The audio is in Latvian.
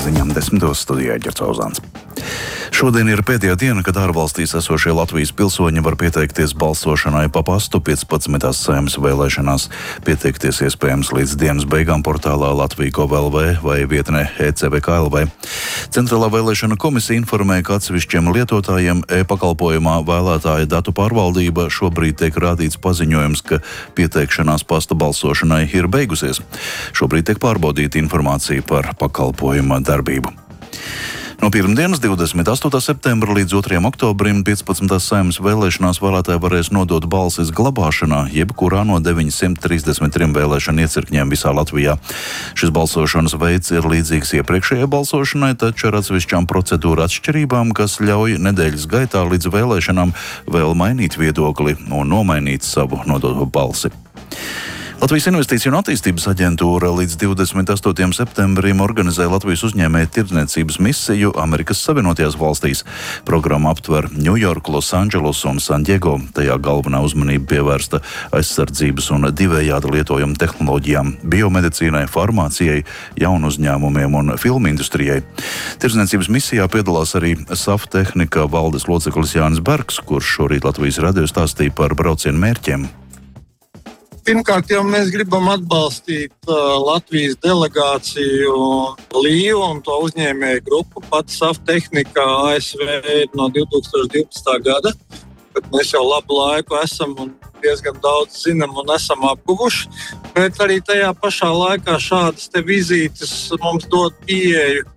ziņām 10. studijā Ģercauzāns. Šodien ir pēdējā diena, kad ārvalstīs esošie Latvijas pilsoņi var pieteikties balsošanai pa pastu 15. Saeimas vēlēšanās. Pieteikties iespējams līdz dienas beigām portālā Latvija.gov.lv vai vietnē ECVK.lv. Centrālā vēlēšana komisija informē, ka atsevišķiem lietotājiem e-pakalpojumā vēlētāja datu pārvaldība šobrīd tiek rādīts paziņojums, ka pieteikšanās pasta balsošanai ir beigusies. Šobrīd tiek pārbaudīta informācija par pakalpojuma darbību. No pirmdienas 28. septembra līdz 2. oktobrim 15. Saeimas vēlēšanās vēlētāji varēs nodot balsis glabāšanā, jebkurā no 933 vēlēšanu iecirkņiem visā Latvijā. Šis balsošanas veids ir līdzīgs iepriekšējai balsošanai, taču ar atsevišķām procedūru atšķirībām, kas ļauj nedēļas gaitā līdz vēlēšanām vēl mainīt viedokli un nomainīt savu nodoto balsi. Latvijas Investīciju un attīstības aģentūra līdz 28. septembrim organizē Latvijas uzņēmēju tirdzniecības misiju Amerikas Savienotajās valstīs. Programma aptver Ņujorku, Losandželosu un Sandiego. Tajā galvenā uzmanība pievērsta aizsardzības un divējādi lietojumu tehnoloģijām, biomedicīnai, farmācijai, jaunu uzņēmumiem un filmu industrijai. Tirdzniecības misijā piedalās arī SAF tehnika valdes loceklis Jānis Bergs, kurš šorīt Latvijas radio stāstīja par braucienu mērķiem. Pirmkārt, jau mēs gribam atbalstīt Latvijas delegāciju Līvu un to uzņēmēju grupu. Pati SAF tehnika ASV ir no 2012. gada, kad mēs jau labu laiku esam un diezgan daudz zinām un esam apguvuši. Bet arī tajā pašā laikā šādas te vizītes mums dod pieeju